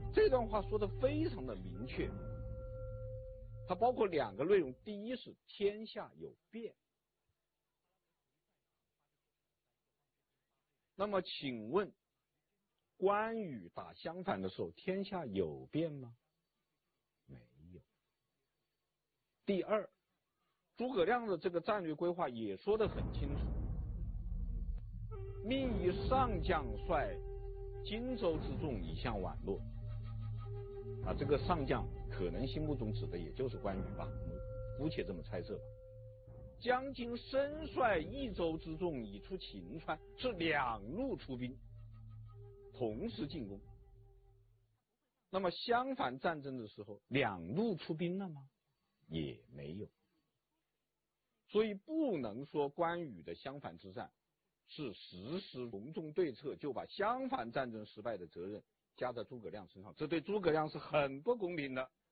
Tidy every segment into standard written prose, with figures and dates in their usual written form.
这段话说的非常的明确，它包括两个内容，第一是天下有变。那么请问，关羽打襄樊的时候，天下有变吗？没有。第二，诸葛亮的这个战略规划也说得很清楚，命以上将率荆州之众以向宛洛。这个上将可能心目中指的也就是关羽吧，我们姑且这么猜测吧。将军身率益州之众以出秦川，是两路出兵，同时进攻。那么襄樊战争的时候，两路出兵了吗？也没有。所以不能说关羽的襄樊之战是实施隆重对策，就把襄樊战争失败的责任加在诸葛亮身上，这对诸葛亮是很不公平的，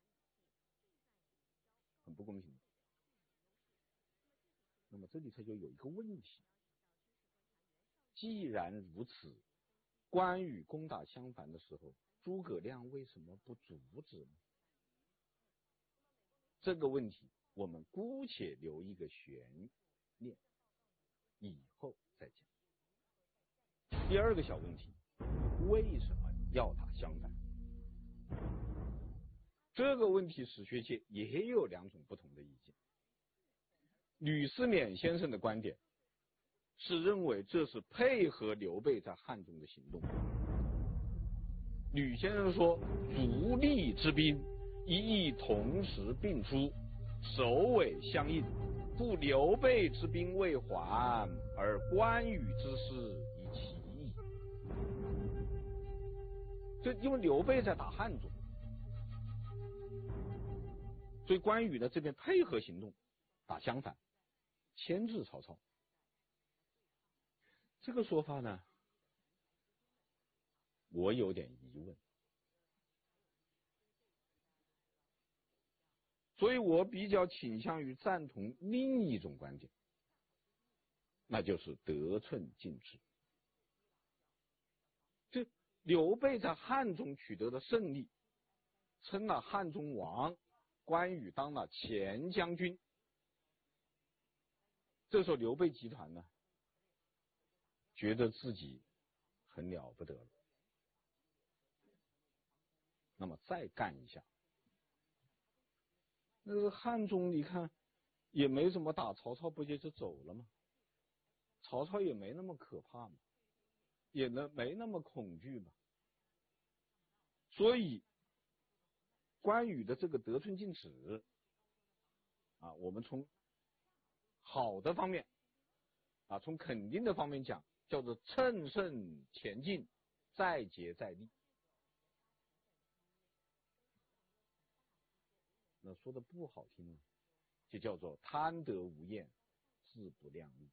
很不公平的。那么这里头就有一个问题，既然如此，关羽攻打襄樊的时候，诸葛亮为什么不阻止呢？这个问题我们姑且留一个悬念，以后再讲。第二个小问题，为什么要打襄樊？这个问题史学界也有两种不同的意见。吕思勉先生的观点是认为这是配合刘备在汉中的行动。吕先生说，足利之兵一同时并出，首尾相应，故刘备之兵未还，而关羽之师已齐矣。就因为刘备在打汉中，所以关羽的这边配合行动打襄樊，牵制曹操。这个说法呢，我有点疑问，所以我比较倾向于赞同另一种观点，那就是得寸进尺。这刘备在汉中取得的胜利，称了汉中王，关羽当了前将军。这时候刘备集团呢，觉得自己很了不得了，那么再干一下。那个汉中你看也没怎么打，曹操不就走了吗？曹操也没那么可怕嘛，也没那么恐惧嘛。所以关羽的这个得寸进尺我们从好的方面从肯定的方面讲，叫做乘胜前进，再接再厉。那说的不好听呢，就叫做贪得无厌，自不量力。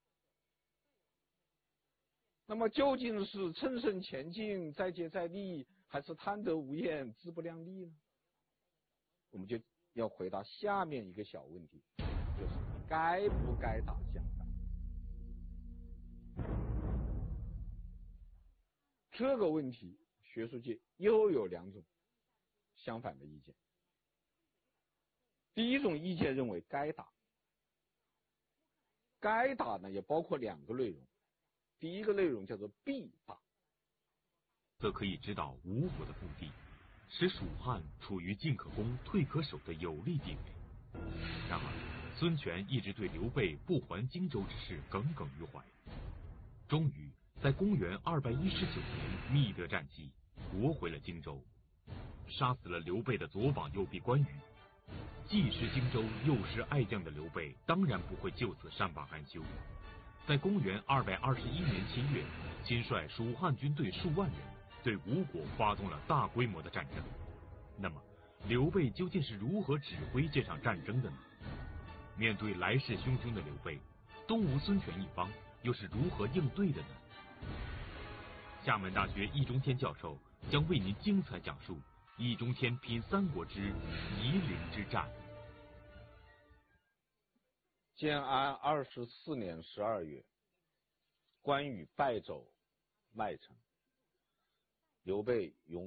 那么究竟是乘胜前进，再接再厉，还是贪得无厌，自不量力呢？我们就要回答下面一个小问题，就是该不该打襄樊？这个问题学术界又有两种相反的意见。第一种意见认为该打，该打呢也包括两个内容，第一个内容叫做必打， 则可以知道吴国的腹地，使蜀汉处于进可攻退可守的有利地位。然而孙权一直对刘备不还荆州之事耿耿于怀，终于在公元219年觅得战机，夺回了荆州，杀死了刘备的左膀右臂关羽。既失荆州又失爱将的刘备当然不会就此善罢甘休，在公元221年7月，亲率蜀汉军队数万人对吴国发动了大规模的战争。那么刘备究竟是如何指挥这场战争的呢？面对来势汹汹的刘备，东吴孙权一方又是如何应对的呢？厦门大学易中天教授将为您精彩讲述易中天品三国之夷陵之战。 建安24年12月，关羽败走麦城，刘备勇